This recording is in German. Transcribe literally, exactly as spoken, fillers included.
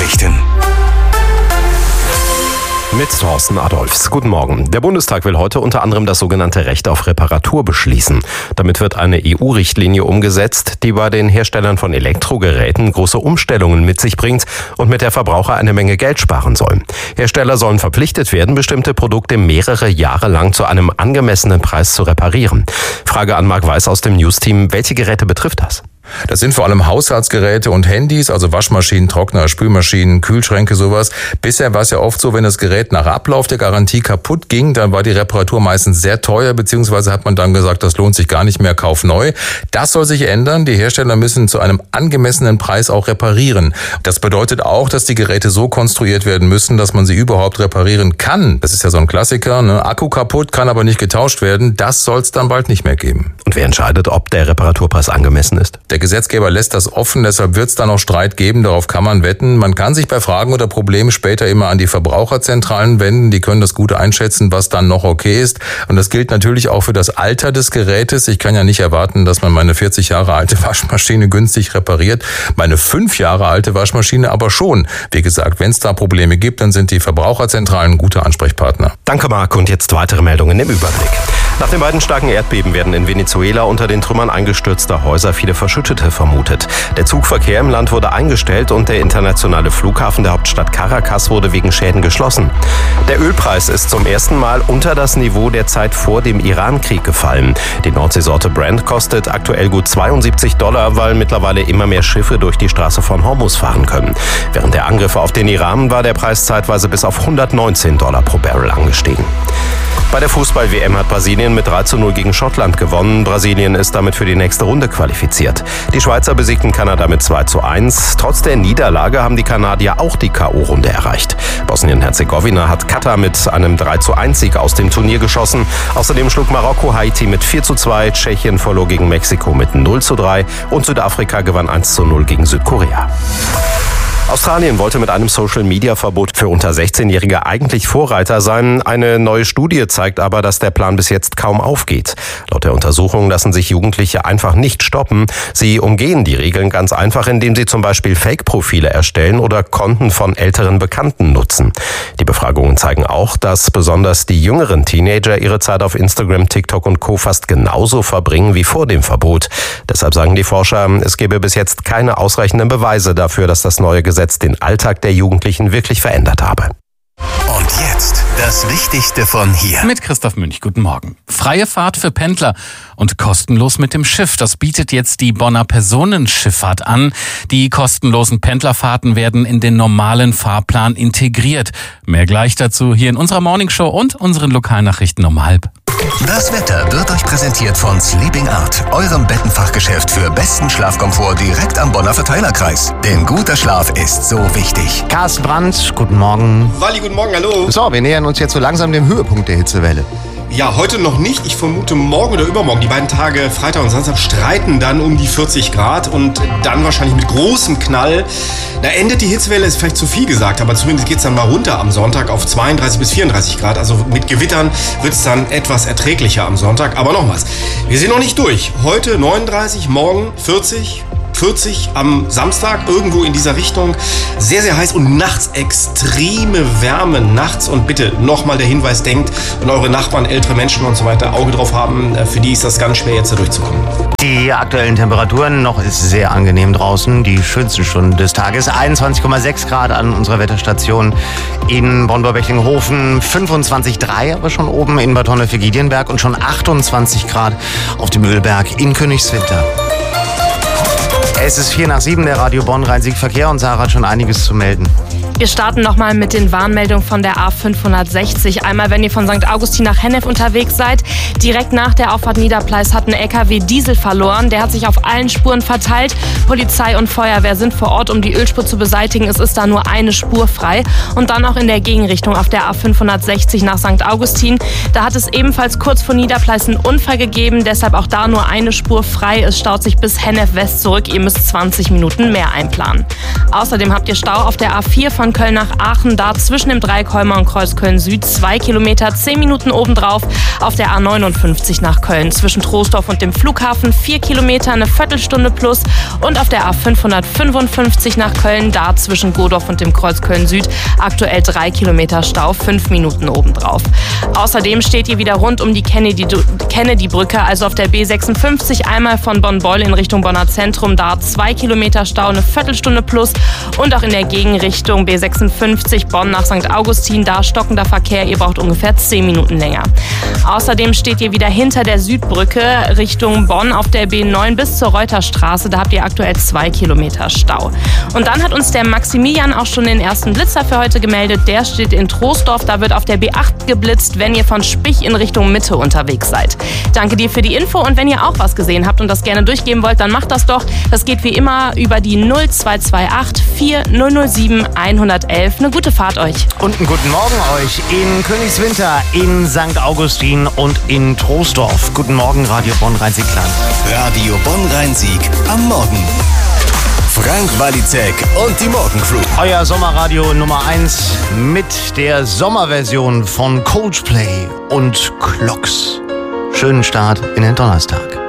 Nachrichten. Mit Thorsten Adolfs. Guten Morgen. Der Bundestag will heute unter anderem das sogenannte Recht auf Reparatur beschließen. Damit wird eine E U-Richtlinie umgesetzt, die bei den Herstellern von Elektrogeräten große Umstellungen mit sich bringt und mit der Verbraucher eine Menge Geld sparen soll. Hersteller sollen verpflichtet werden, bestimmte Produkte mehrere Jahre lang zu einem angemessenen Preis zu reparieren. Frage an Marc Weiß aus dem News-Team. Welche Geräte betrifft das? Das sind vor allem Haushaltsgeräte und Handys, also Waschmaschinen, Trockner, Spülmaschinen, Kühlschränke, sowas. Bisher war es ja oft so, wenn das Gerät nach Ablauf der Garantie kaputt ging, dann war die Reparatur meistens sehr teuer, beziehungsweise hat man dann gesagt, das lohnt sich gar nicht mehr, kauf neu. Das soll sich ändern. Die Hersteller müssen zu einem angemessenen Preis auch reparieren. Das bedeutet auch, dass die Geräte so konstruiert werden müssen, dass man sie überhaupt reparieren kann. Das ist ja so ein Klassiker, ne? Akku kaputt, kann aber nicht getauscht werden. Das soll es dann bald nicht mehr geben. Und wer entscheidet, ob der Reparaturpreis angemessen ist? Der Gesetzgeber lässt das offen, deshalb wird es da noch Streit geben, darauf kann man wetten. Man kann sich bei Fragen oder Problemen später immer an die Verbraucherzentralen wenden, die können das gut einschätzen, was dann noch okay ist. Und das gilt natürlich auch für das Alter des Gerätes. Ich kann ja nicht erwarten, dass man meine vierzig Jahre alte Waschmaschine günstig repariert, meine fünf Jahre alte Waschmaschine aber schon. Wie gesagt, wenn es da Probleme gibt, dann sind die Verbraucherzentralen gute Ansprechpartner. Danke Marc, und jetzt weitere Meldungen im Überblick. Nach den beiden starken Erdbeben werden in Venezuela unter den Trümmern eingestürzter Häuser viele Verschüttete vermutet. Der Zugverkehr im Land wurde eingestellt und der internationale Flughafen der Hauptstadt Caracas wurde wegen Schäden geschlossen. Der Ölpreis ist zum ersten Mal unter das Niveau der Zeit vor dem Irankrieg gefallen. Die Nordseesorte Brent kostet aktuell gut zweiundsiebzig Dollar, weil mittlerweile immer mehr Schiffe durch die Straße von Hormuz fahren können. Während der Angriffe auf den Iran war der Preis zeitweise bis auf hundertneunzehn Dollar pro Barrel angestiegen. Bei der Fußball-W M hat Brasilien mit drei zu null gegen Schottland gewonnen. Brasilien ist damit für die nächste Runde qualifiziert. Die Schweizer besiegten Kanada mit zwei zu eins. Trotz der Niederlage haben die Kanadier auch die K O-Runde erreicht. Bosnien-Herzegowina hat Katar mit einem drei zu eins Sieg aus dem Turnier geschossen. Außerdem schlug Marokko Haiti mit vier zu zwei, Tschechien verlor gegen Mexiko mit null zu drei und Südafrika gewann eins zu null gegen Südkorea. Australien wollte mit einem Social-Media-Verbot für unter sechzehnjährige eigentlich Vorreiter sein. Eine neue Studie zeigt aber, dass der Plan bis jetzt kaum aufgeht. Laut der Untersuchung lassen sich Jugendliche einfach nicht stoppen. Sie umgehen die Regeln ganz einfach, indem sie zum Beispiel Fake-Profile erstellen oder Konten von älteren Bekannten nutzen. Die Befragungen zeigen auch, dass besonders die jüngeren Teenager ihre Zeit auf Instagram, TikTok und Co. fast genauso verbringen wie vor dem Verbot. Deshalb sagen die Forscher, es gebe bis jetzt keine ausreichenden Beweise dafür, dass das neue Gesetz den Alltag der Jugendlichen wirklich verändert habe. Und jetzt das Wichtigste von hier. Mit Christoph Münch, guten Morgen. Freie Fahrt für Pendler und kostenlos mit dem Schiff. Das bietet jetzt die Bonner Personenschifffahrt an. Die kostenlosen Pendlerfahrten werden in den normalen Fahrplan integriert. Mehr gleich dazu hier in unserer Morningshow und unseren Lokalnachrichten um halb. Das Wetter wird euch präsentiert von Sleeping Art, eurem Bettenfachgeschäft für besten Schlafkomfort direkt am Bonner Verteilerkreis. Denn guter Schlaf ist so wichtig. Carsten Brandt, guten Morgen. Wally, guten Morgen, hallo. So, wir nähern uns jetzt so langsam dem Höhepunkt der Hitzewelle. Ja, heute noch nicht. Ich vermute morgen oder übermorgen. Die beiden Tage Freitag und Samstag streiten dann um die vierzig Grad und dann wahrscheinlich mit großem Knall. Da endet die Hitzewelle, ist vielleicht zu viel gesagt, aber zumindest geht es dann mal runter am Sonntag auf zweiunddreißig bis vierunddreißig Grad. Also mit Gewittern wird es dann etwas erträglicher am Sonntag. Aber nochmals, wir sind noch nicht durch. Heute neununddreißig, morgen vierzig. vierzig am Samstag, irgendwo in dieser Richtung. Sehr, sehr heiß und nachts extreme Wärme. Nachts, und bitte nochmal der Hinweis, denkt, wenn eure Nachbarn, ältere Menschen und so weiter Auge drauf haben, für die ist das ganz schwer jetzt da durchzukommen. Die aktuellen Temperaturen, noch ist sehr angenehm draußen. Die schönsten Stunden des Tages. einundzwanzig Komma sechs Grad an unserer Wetterstation in Bonn-Bechtlinghofen. fünfundzwanzig Komma drei aber schon oben in Bad Honnef-Giedienberg und schon achtundzwanzig Grad auf dem Ölberg in Königswinter. Es ist vier nach sieben, der Radio Bonn Rhein-Sieg-Verkehr, und Sarah hat schon einiges zu melden. Wir starten nochmal mit den Warnmeldungen von der A fünfhundertsechzig. Einmal, wenn ihr von Sankt Augustin nach Hennef unterwegs seid. Direkt nach der Auffahrt Niederpleis hat ein L K W Diesel verloren. Der hat sich auf allen Spuren verteilt. Polizei und Feuerwehr sind vor Ort, um die Ölspur zu beseitigen. Es ist da nur eine Spur frei. Und dann auch in der Gegenrichtung auf der A fünfhundertsechzig nach Sankt Augustin. Da hat es ebenfalls kurz vor Niederpleis einen Unfall gegeben. Deshalb auch da nur eine Spur frei. Es staut sich bis Hennef West zurück. Ihr müsst zwanzig Minuten mehr einplanen. Außerdem habt ihr Stau auf der A vier von Köln nach Aachen, da zwischen dem Dreieck Heuma und Kreuz Köln Süd zwei Kilometer, zehn Minuten obendrauf. Auf der A neunundfünfzig nach Köln zwischen Troisdorf und dem Flughafen vier Kilometer, eine Viertelstunde plus. Und auf der A fünfhundertfünfundfünfzig nach Köln, da zwischen Godorf und dem Kreuz Köln Süd aktuell drei Kilometer Stau, fünf Minuten obendrauf. Außerdem steht ihr wieder rund um die Kennedy-Brücke, also auf der B sechsundfünfzig, einmal von Bonn-Beul in Richtung Bonner Zentrum, da zwei Kilometer Stau, eine Viertelstunde plus. Und auch in der Gegenrichtung B sechsundfünfzig Bonn nach Sankt Augustin, da stockender Verkehr, ihr braucht ungefähr zehn Minuten länger. Außerdem steht ihr wieder hinter der Südbrücke Richtung Bonn auf der B neun bis zur Reuterstraße, da habt ihr aktuell zwei Kilometer Stau. Und dann hat uns der Maximilian auch schon den ersten Blitzer für heute gemeldet, der steht in Troisdorf, da wird auf der B acht geblitzt, wenn ihr von Spich in Richtung Mitte unterwegs seid. Danke dir für die Info und wenn ihr auch was gesehen habt und das gerne durchgeben wollt, dann macht das doch. Das geht wie immer über die null zwei zwei acht vier null null sieben eins eins eins. Eine gute Fahrt euch. Und einen guten Morgen euch in Königswinter, in Sankt Augustin und in Troisdorf. Guten Morgen, Radio Bonn-Rhein-Sieg-Land. Radio Bonn-Rhein-Sieg am Morgen. Frank Walizek und die Morgencrew. Euer Sommerradio Nummer eins mit der Sommerversion von Coldplay und Clocks. Schönen Start in den Donnerstag.